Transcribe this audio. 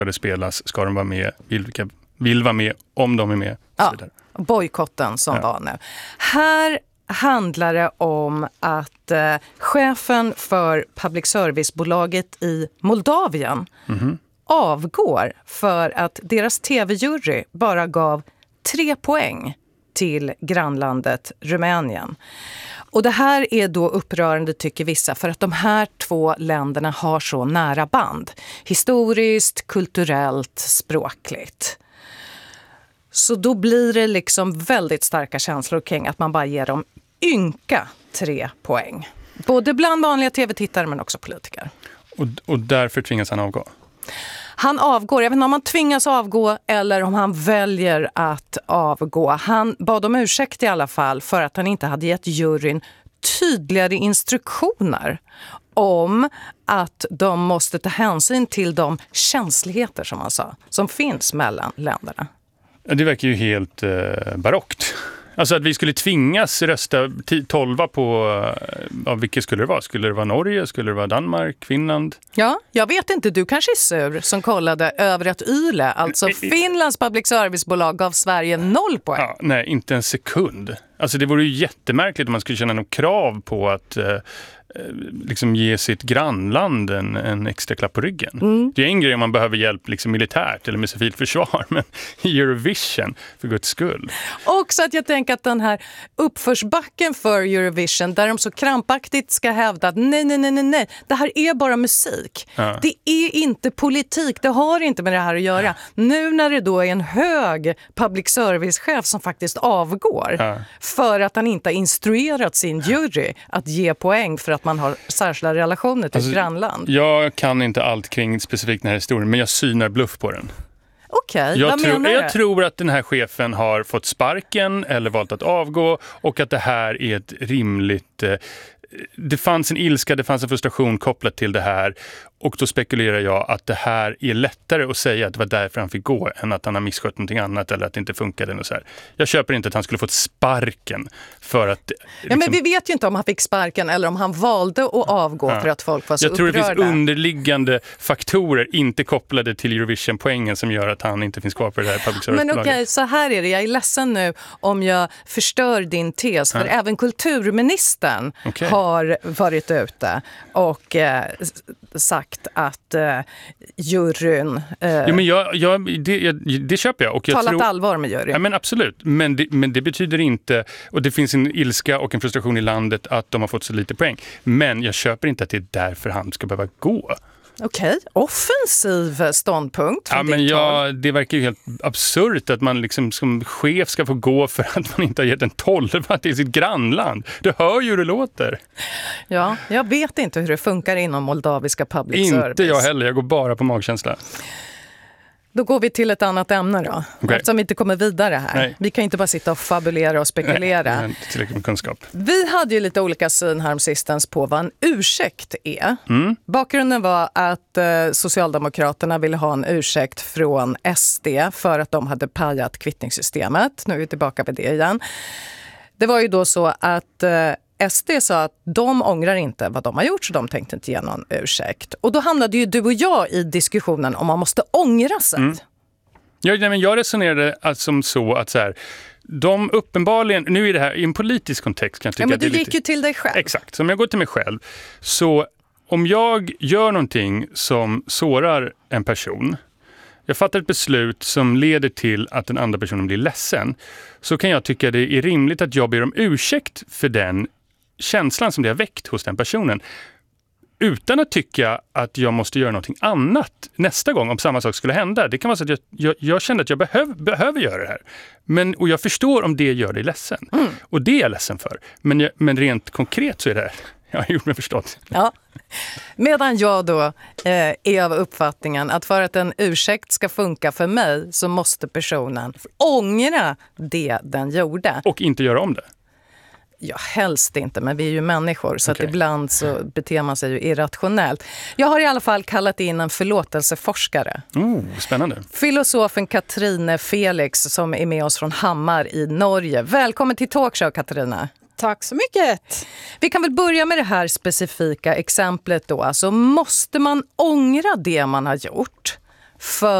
det spelas, ska de vara med, vilka vill vara med, om de är med. Ja, bojkotten som var nu. Här handlar det om att chefen för public service-bolaget i Moldavien avgår för att deras tv-jury bara gav 3 poäng till grannlandet Rumänien. Och det här är då upprörande, tycker vissa, för att de här 2 länderna har så nära band. Historiskt, kulturellt, språkligt. Så då blir det liksom väldigt starka känslor kring att man bara ger dem ynka 3 poäng. Både bland vanliga tv-tittare men också politiker. Och därför tvingas han avgå? Han avgår, jag vet inte om han tvingas avgå eller om han väljer att avgå. Han bad om ursäkt i alla fall för att han inte hade gett juryn tydligare instruktioner om att de måste ta hänsyn till de känsligheter, som han sa, som finns mellan länderna. Det verkar ju helt barockt. Alltså att vi skulle tvingas rösta 12 på, vilket skulle det vara? Skulle det vara Norge? Skulle det vara Danmark? Finland? Ja, jag vet inte. Du kanske är sur som kollade över att YLE, alltså Finlands public servicebolag, gav Sverige 0 poäng. Ja, nej, inte en sekund. Alltså det vore ju jättemärkligt om man skulle känna någon krav på att liksom ge sitt grannland en extra klapp på ryggen. Det är en grej om man behöver hjälp liksom militärt eller med civilt försvar, men i Eurovision, för guds skull. Också att jag tänker att den här uppförsbacken för Eurovision, där de så krampaktigt ska hävda att nej, det här är bara musik. Ja. Det är inte politik, det har inte med det här att göra. Ja. Nu när det då är en hög public service-chef som faktiskt avgår för att han inte har instruerat sin jury att ge poäng för att man har särskilda relationer till ett grannland. Jag kan inte allt kring specifikt den här historien, men jag synar bluff på den. Okej, vad menar du? Jag tror att den här chefen har fått sparken eller valt att avgå, och att det här är ett rimligt... Det fanns en ilska, det fanns en frustration kopplat till det här, och då spekulerar jag att det här är lättare att säga att det var därför han fick gå än att han har misskött någonting annat eller att det inte funkade och så här. Jag köper inte att han skulle fått sparken för att... Liksom... Ja, men vi vet ju inte om han fick sparken eller om han valde att avgå för att folk var så upprörda. Jag tror det finns underliggande faktorer inte kopplade till Eurovision-poängen som gör att han inte finns kvar på det här public service-bolaget. Men okej, så här är det. Jag är ledsen nu om jag förstör din tes, för även kulturministern har varit ute och sagt att juryn... Ja, men det köper jag. Och jag talat allvar med juryn. Ja, men absolut. Men det betyder inte... Och det finns en ilska och en frustration i landet att de har fått så lite poäng. Men jag köper inte att det är därför han ska behöva gå. Okej, offensiv ståndpunkt från det verkar ju helt absurt att man liksom som chef ska få gå för att man inte har gett en 12 till sitt grannland. Du hör ju hur det låter. Ja, jag vet inte hur det funkar inom moldaviska public service. Inte jag heller, jag går bara på magkänsla. Då går vi till ett annat ämne då. Okay. Eftersom vi inte kommer vidare här. Nej. Vi kan inte bara sitta och fabulera och spekulera. Nej, tillräckligt med kunskap. Vi hade ju lite olika syn här om sistens på vad en ursäkt är. Bakgrunden var att Socialdemokraterna ville ha en ursäkt från SD för att de hade pajat kvittningssystemet. Nu är vi tillbaka vid det igen. Det var ju då så att SD sa att de ångrar inte vad de har gjort, så de tänkte inte ge någon ursäkt. Och då hamnade ju du och jag i diskussionen om man måste ångra sig. Jag resonerade som så att så här, de uppenbarligen, nu är det här i en politisk kontext kan jag tycka. Ja, men du att det är gick ju till dig själv. Exakt, som jag går till mig själv. Så om jag gör någonting som sårar en person, jag fattar ett beslut som leder till att den andra personen blir ledsen, så kan jag tycka det är rimligt att jag ber om ursäkt för den känslan som det har väckt hos den personen, utan att tycka att jag måste göra någonting annat nästa gång om samma sak skulle hända. Det kan vara så att jag känner att jag behöver göra det här. Och jag förstår om det gör dig ledsen. Och det är jag ledsen för. Men rent konkret så är det här. Jag har gjort mig förstått. Ja. Medan jag då är av uppfattningen att för att en ursäkt ska funka för mig så måste personen ångra det den gjorde. Och inte göra om det. Ja, helst inte, men vi är ju människor så att ibland så beter man sig ju irrationellt. Jag har i alla fall kallat in en förlåtelseforskare. Spännande. Filosofen Katrine Felix som är med oss från Hammar i Norge. Välkommen till Talkshow, Katrine. Tack så mycket. Vi kan väl börja med det här specifika exemplet då. Alltså, måste man ångra det man har gjort för